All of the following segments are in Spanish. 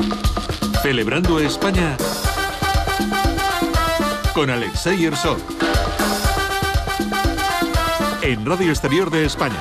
Celebrando España con Alexei Herzog en Radio Exterior de España.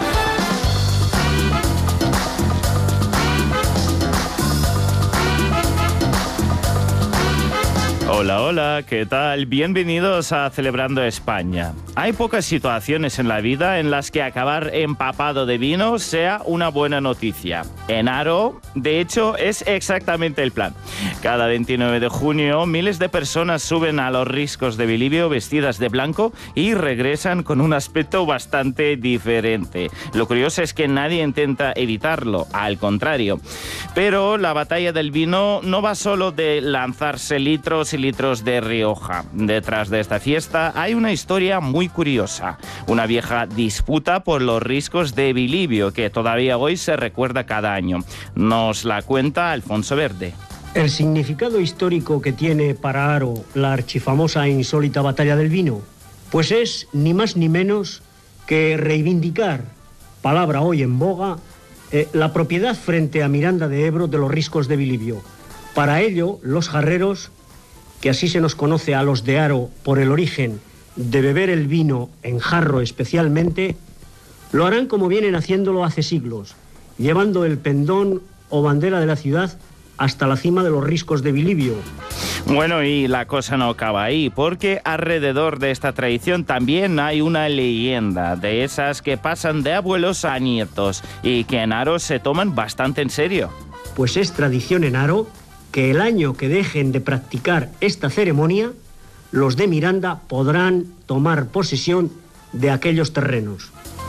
Hola, hola, ¿qué tal? Bienvenidos a Celebrando España. Hay pocas situaciones en la vida en las que acabar empapado de vino sea una buena noticia. En Haro, de hecho, es exactamente el plan. Cada 29 de junio, miles de personas suben a los riscos de Bilibio vestidas de blanco y regresan con un aspecto bastante diferente. Lo curioso es que nadie intenta evitarlo, al contrario. Pero la batalla del vino no va solo de lanzarse litros y litros de Rioja. Detrás de esta fiesta hay una historia muy curiosa, una vieja disputa por los riscos de Bilibio que todavía hoy se recuerda cada año. Nos la cuenta Alfonso Verde. El significado histórico que tiene para Haro la archifamosa e insólita batalla del vino, pues es ni más ni menos que reivindicar, palabra hoy en boga, la propiedad frente a Miranda de Ebro de los riscos de Bilibio. Para ello, los jarreros, que así se nos conoce a los de Haro por el origen de beber el vino en jarro especialmente, lo harán como vienen haciéndolo hace siglos, llevando el pendón o bandera de la ciudad hasta la cima de los riscos de Bilibio. Bueno, y la cosa no acaba ahí, porque alrededor de esta tradición también hay una leyenda, de esas que pasan de abuelos a nietos y que en Haro se toman bastante en serio. Pues es tradición en Haro que el año que dejen de practicar esta ceremonia, los de Miranda podrán tomar posesión de aquellos terrenos.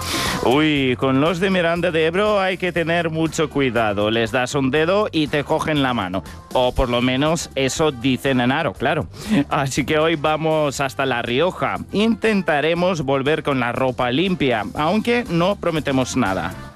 Uy, con los de Miranda de Ebro hay que tener mucho cuidado. Les das un dedo y te cogen la mano. O por lo menos eso dicen en Haro, claro. Así que hoy vamos hasta La Rioja. Intentaremos volver con la ropa limpia, aunque no prometemos nada.